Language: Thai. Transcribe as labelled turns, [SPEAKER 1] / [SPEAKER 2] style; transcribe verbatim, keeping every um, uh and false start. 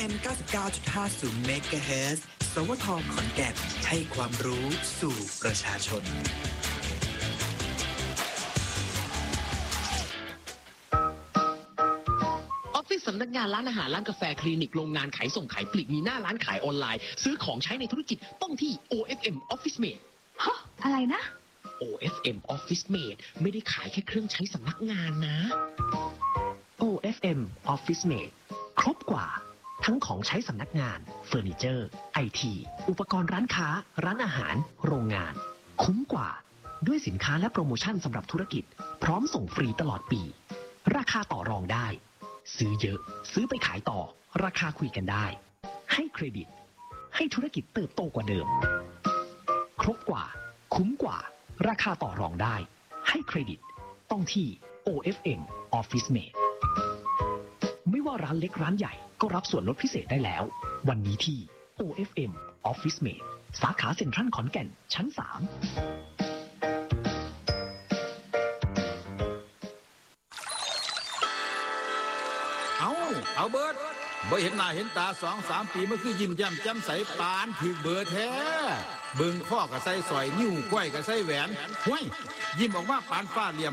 [SPEAKER 1] เอ็ม เก้าสิบเก้าจุดห้าศูนย์ เมกะเฮิรตซ์ สวท ขอนแก่นให้ความรู้สู่ประชาชน
[SPEAKER 2] สำนักงานร้านอาหารร้านกาแฟคลินิกโรงงานขายส่งขายปลีกมีหน้าร้านขายออนไลน์ซื้อของใช้ในธุรกิจต้องที่ โอ เอฟ เอ็ม Office Mate
[SPEAKER 3] ฮะอะไรนะ
[SPEAKER 2] โอ เอฟ เอ็ม Office Mate ไม่ได้ขายแค่เครื่องใช้สำนักงานนะ โอ เอฟ เอ็ม Office Mate ครบกว่าทั้งของใช้สำนักงานเฟอร์นิเจอร์ไอทีอุปกรณ์ร้านค้าร้านอาหารโรงงานคุ้มกว่าด้วยสินค้าและโปรโมชั่นสำหรับธุรกิจพร้อมส่งฟรีตลอดปีราคาต่อรองได้ซื้อเยอะซื้อไปขายต่อราคาคุยกันได้ให้เครดิตให้ธุรกิจเติบโตกว่าเดิมครบกว่าคุ้มกว่าราคาต่อรองได้ให้เครดิตต้องที่ โอ เอฟ เอ็ม Office Mate ไม่ว่าร้านเล็กร้านใหญ่ก็รับส่วนลดพิเศษได้แล้ววันนี้ที่ โอ เอฟ เอ็ม Office Mate สาขาเซ็นทรัลขอนแก่นชั้นสาม
[SPEAKER 4] เอาเอาเบิร์ดบ่เห็นหน้าเห็นตาสองสามปีเมื่อคือยิ้มแย้มแจ่มใสปานถือเบิร์ดแท้เบิ่งข้อก็ใส่สอยนิ้วก้อยก็ใส่แหวนห้วยยิ้มออกมาปานฟ้าเหลี่ยม